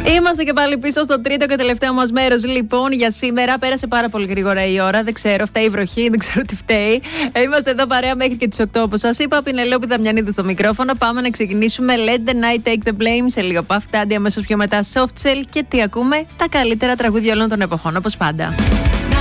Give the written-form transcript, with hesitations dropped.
Είμαστε και πάλι πίσω στο τρίτο και τελευταίο μας μέρος. Λοιπόν, για σήμερα πέρασε πάρα πολύ γρήγορα η ώρα. Δεν ξέρω, φταίει η βροχή, δεν ξέρω τι φταίει. Είμαστε εδώ παρέα μέχρι και τις 8, όπως σας είπα. Πινελόπη Δαμιανίδου στο μικρόφωνο. Πάμε να ξεκινήσουμε. Let the night take the blame. Σε λίγο Puff Daddy, αμέσως πιο μετά Soft Cell. Και τι ακούμε? Τα καλύτερα τραγούδια όλων των εποχών, όπως πάντα.